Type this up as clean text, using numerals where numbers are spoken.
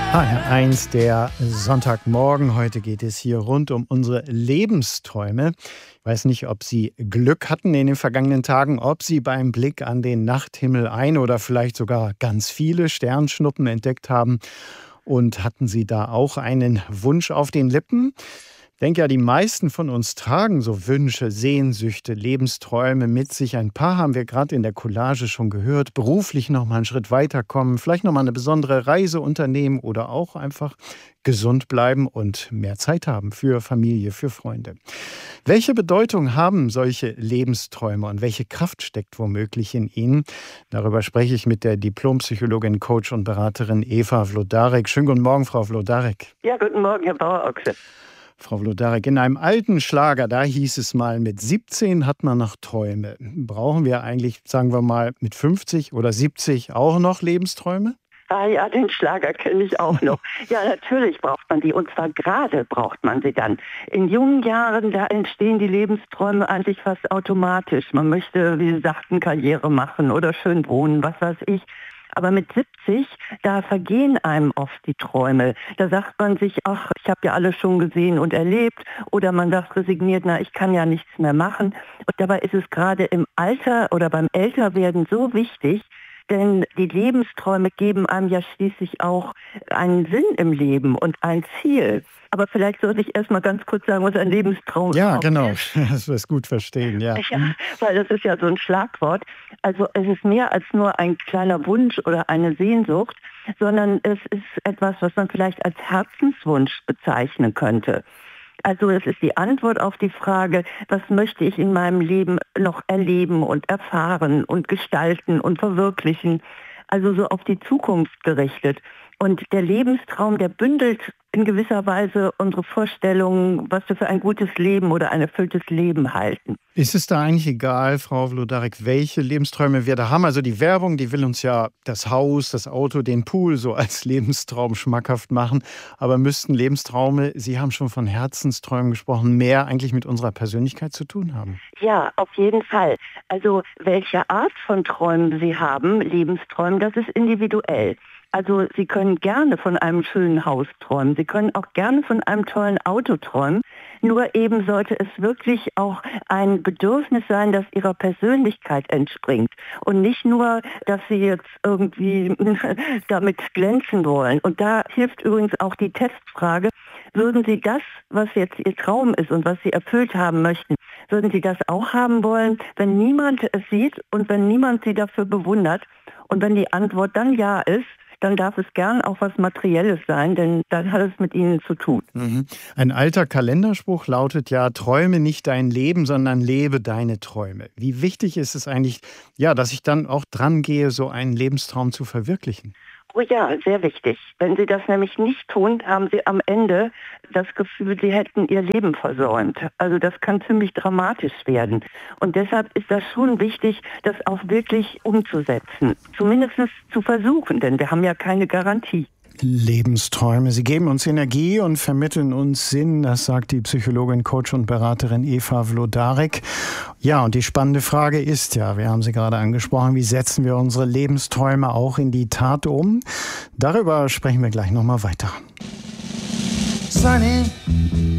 HR1, der Sonntagmorgen. Heute geht es hier rund um unsere Lebensträume. Ich weiß nicht, ob Sie Glück hatten in den vergangenen Tagen, ob Sie beim Blick an den Nachthimmel ein oder vielleicht sogar ganz viele Sternschnuppen entdeckt haben. Und hatten Sie da auch einen Wunsch auf den Lippen? Ich denke ja, die meisten von uns tragen so Wünsche, Sehnsüchte, Lebensträume mit sich. Ein paar haben wir gerade in der Collage schon gehört. Beruflich noch mal einen Schritt weiterkommen, vielleicht noch mal eine besondere Reise unternehmen oder auch einfach gesund bleiben und mehr Zeit haben für Familie, für Freunde. Welche Bedeutung haben solche Lebensträume und welche Kraft steckt womöglich in ihnen? Darüber spreche ich mit der Diplompsychologin, Coach und Beraterin Eva Wlodarek. Schönen guten Morgen, Frau Wlodarek. Ja, guten Morgen, Herr Bauer-Ochse. Frau Wlodarek, in einem alten Schlager, da hieß es mal, mit 17 hat man noch Träume. Brauchen wir eigentlich, sagen wir mal, mit 50 oder 70 auch noch Lebensträume? Ah ja, den Schlager kenne ich auch noch. Ja, natürlich braucht man die, und zwar gerade braucht man sie dann. In jungen Jahren, da entstehen die Lebensträume eigentlich fast automatisch. Man möchte, wie Sie sagten, Karriere machen oder schön wohnen, was weiß ich. Aber mit 70, da vergehen einem oft die Träume. Da sagt man sich, ach, ich habe ja alles schon gesehen und erlebt. Oder man sagt resigniert, na, ich kann ja nichts mehr machen. Und dabei ist es gerade im Alter oder beim Älterwerden so wichtig, denn die Lebensträume geben einem ja schließlich auch einen Sinn im Leben und ein Ziel. Aber vielleicht sollte ich erst mal ganz kurz sagen, was ein Lebenstraum ist. Ja, genau. Das wirst gut verstehen, ja. Ja, weil das ist ja so ein Schlagwort. Also es ist mehr als nur ein kleiner Wunsch oder eine Sehnsucht, sondern es ist etwas, was man vielleicht als Herzenswunsch bezeichnen könnte. Also es ist die Antwort auf die Frage, was möchte ich in meinem Leben noch erleben und erfahren und gestalten und verwirklichen. Also so auf die Zukunft gerichtet. Und der Lebenstraum, der bündelt in gewisser Weise unsere Vorstellungen, was wir für ein gutes Leben oder ein erfülltes Leben halten. Ist es da eigentlich egal, Frau Wlodarek, welche Lebensträume wir da haben? Also die Werbung, die will uns ja das Haus, das Auto, den Pool so als Lebenstraum schmackhaft machen. Aber müssten Lebenstraume, Sie haben schon von Herzensträumen gesprochen, mehr eigentlich mit unserer Persönlichkeit zu tun haben? Ja, auf jeden Fall. Also welche Art von Träumen Sie haben, Lebensträumen, das ist individuell. Also Sie können gerne von einem schönen Haus träumen. Sie können auch gerne von einem tollen Auto träumen. Nur eben sollte es wirklich auch ein Bedürfnis sein, das Ihrer Persönlichkeit entspringt. Und nicht nur, dass Sie jetzt irgendwie damit glänzen wollen. Und da hilft übrigens auch die Testfrage. Würden Sie das, was jetzt Ihr Traum ist und was Sie erfüllt haben möchten, würden Sie das auch haben wollen, wenn niemand es sieht und wenn niemand Sie dafür bewundert? Und wenn die Antwort dann ja ist, dann darf es gern auch was Materielles sein, denn dann hat es mit Ihnen zu tun. Ein alter Kalenderspruch lautet ja, träume nicht dein Leben, sondern lebe deine Träume. Wie wichtig ist es eigentlich, ja, dass ich dann auch dran gehe, so einen Lebenstraum zu verwirklichen? Oh ja, sehr wichtig. Wenn Sie das nämlich nicht tun, haben Sie am Ende das Gefühl, Sie hätten Ihr Leben versäumt. Also das kann ziemlich dramatisch werden. Und deshalb ist das schon wichtig, das auch wirklich umzusetzen. Zumindest zu versuchen, denn wir haben ja keine Garantie. Lebensträume. Sie geben uns Energie und vermitteln uns Sinn, das sagt die Psychologin, Coach und Beraterin Eva Wlodarek. Ja, und die spannende Frage ist ja, wir haben sie gerade angesprochen, wie setzen wir unsere Lebensträume auch in die Tat um? Darüber sprechen wir gleich nochmal weiter. Sunny